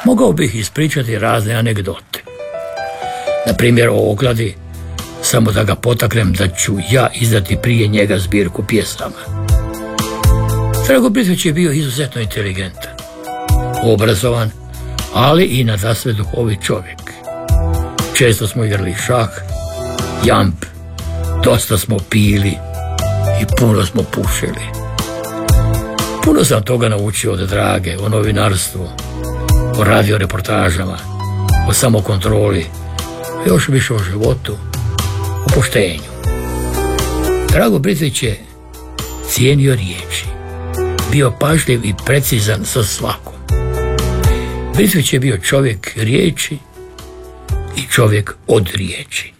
Mogao bih ispričati razne anegdote. Na primjer o Okladi, samo da ga potaknem da ću ja izdati prije njega zbirku pjesama. Drago Britvić je bio izuzetno inteligentan, obrazovan, ali i nadasve duhovit čovjek. Često smo igrali šah, jamp, dosta smo pili i puno smo pušili. Puno sam toga naučio od Drage, o novinarstvu, o radioreportažama, o samokontroli, a još više o životu, o poštenju. Drago Britvić je cijenio riječi, bio pažljiv i precizan sa svakom. Britvić je bio čovjek riječi i čovjek od riječi.